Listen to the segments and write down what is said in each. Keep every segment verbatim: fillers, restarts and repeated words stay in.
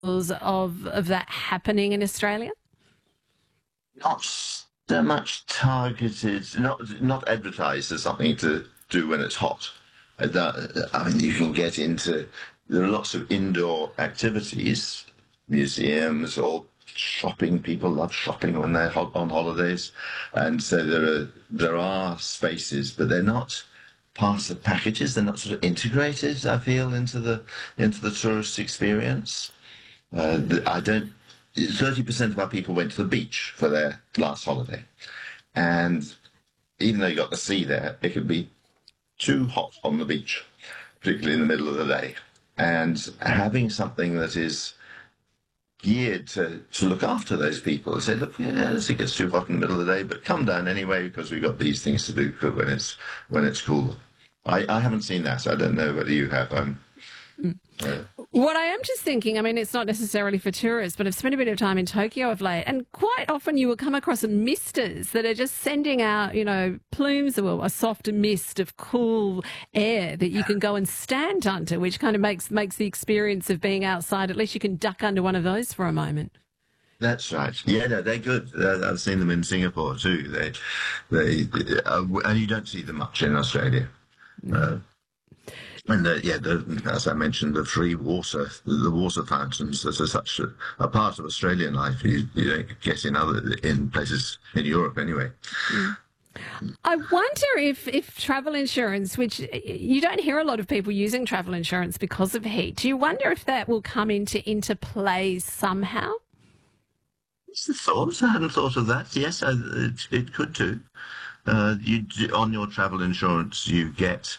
of of that happening in Australia? Not so much targeted, not not advertised as something to do when it's hot. Uh, that- I mean, you can get into, there are lots of indoor activities, museums, or shopping. People love shopping when they're ho- on holidays, and so there are there are spaces, but they're not part of packages. They're not sort of integrated, I feel, into the into the tourist experience. Uh, the- I don't. thirty percent of our people went to the beach for their last holiday, and even though you got the sea there, it could be too hot on the beach, particularly in the middle of the day. And having something that is geared to, to look after those people and say, look, yeah, it gets too hot in the middle of the day, but come down anyway because we've got these things to do for when it's when it's cool. I, I haven't seen that, so I don't know whether you have. Um, uh, What I am just thinking, I mean, it's not necessarily for tourists, but I've spent a bit of time in Tokyo of late, and quite often you will come across misters that are just sending out, you know, plumes or a soft mist of cool air that you can go and stand under, which kind of makes makes the experience of being outside, at least you can duck under one of those for a moment. That's right. Yeah, no, they're good. Uh, I've seen them in Singapore too. They, they, uh, and you don't see them much in Australia. Uh, and uh, yeah, the, as I mentioned, the free water, the water fountains that are such a, a part of Australian life. You, you don't get in other in places in Europe anyway. I wonder if, if travel insurance, which you don't hear a lot of people using travel insurance because of heat, do you wonder if that will come into into play somehow? It's the thought. I hadn't thought of that. Yes, I, it, it could do. Uh, you do- on your travel insurance, you get.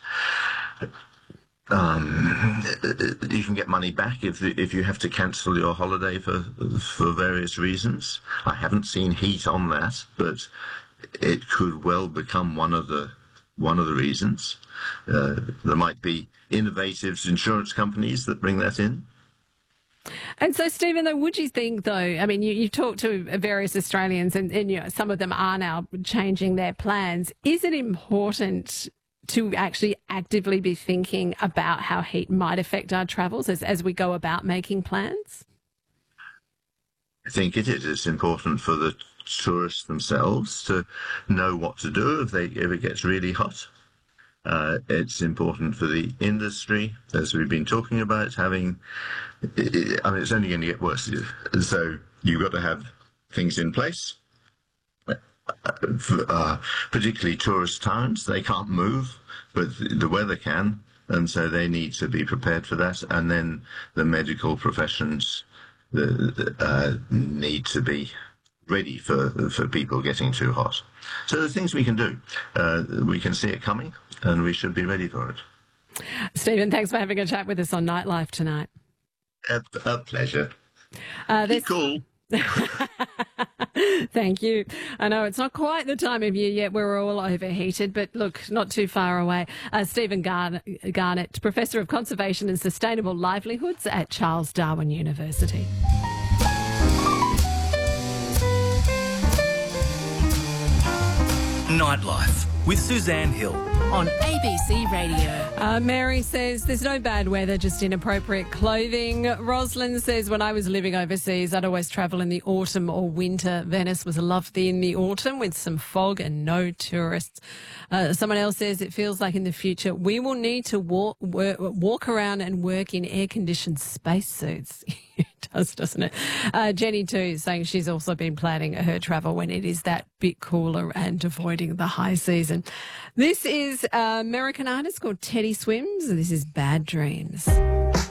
Um, you can get money back if if you have to cancel your holiday for for various reasons. I haven't seen heat on that, but it could well become one of the one of the reasons. Uh, there might be innovative insurance companies that bring that in. And so, Stephen, though, would you think, though, I mean, you, you've talked to various Australians and, and you know, some of them are now changing their plans. Is it important to actually actively be thinking about how heat might affect our travels as, as we go about making plans? I think it is. It's important for the tourists themselves to know what to do if they if it gets really hot. Uh, it's important for the industry, as we've been talking about, having, I mean, it's only going to get worse. So you've got to have things in place. For, uh, particularly tourist towns, they can't move, but the weather can, and so they need to be prepared for that. And then the medical professions the, uh, need to be ready for for people getting too hot. So the things we can do, uh, we can see it coming, and we should be ready for it. Stephen, thanks for having a chat with us on Nightlife tonight. A, a pleasure. Uh, Be cool. Thank you. I know it's not quite the time of year yet where we're all overheated, but look, not too far away. Uh, Stephen Garnett, Garnett, Professor of Conservation and Sustainable Livelihoods at Charles Darwin University. Nightlife with Suzanne Hill on A B C Radio. Uh, Mary says there's no bad weather, just inappropriate clothing. Rosalind says when I was living overseas, I'd always travel in the autumn or winter. Venice was lovely in the autumn with some fog and no tourists. Uh, someone else says it feels like in the future we will need to walk, work, walk around and work in air-conditioned spacesuits. It does, doesn't it? Uh, Jenny too is saying she's also been planning her travel when it is that bit cooler and avoiding the high season. This is an American artist called Teddy Swims. This is Bad Dreams.